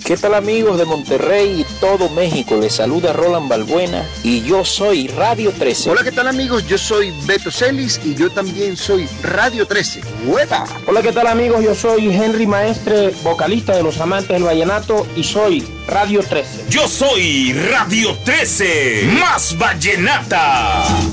¿Qué tal amigos de Monterrey y todo México? Les saluda Roland Balbuena y yo soy Radio 13. Hola, ¿qué tal amigos? Yo soy Beto Celis y yo también soy Radio 13. ¡Hueva! Hola, ¿qué tal amigos? Yo soy Henry Maestre, vocalista de Los Amantes del Vallenato y soy Radio 13. Yo soy Radio 13, más vallenata.